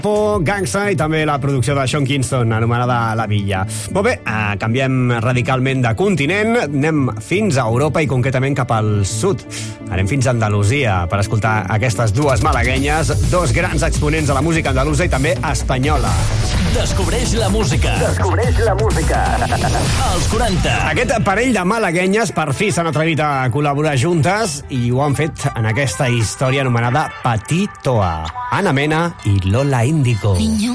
Gangsta i també la producció de Sean Kingston anomenada La Villa. Molt bé, canviem radicalment de continent, anem fins a Europa i concretament cap al sud. Anem fins a Andalusia per escoltar aquestes dues malaguenyes, dos grans exponents de la música andalusa i també espanyola. Descobreix la música. Descobreix la música. Als 40. Aquest parell de malaguenyes per fi s'han atrevit a col·laborar juntes i ho han fet en aquesta història anomenada Petit Toa. Ana Mena i Lola Índigo.